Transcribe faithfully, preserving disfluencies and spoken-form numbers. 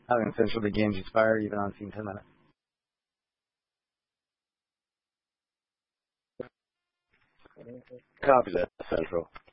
Having Central the games expire even on scene ten minutes. Copy that, Central.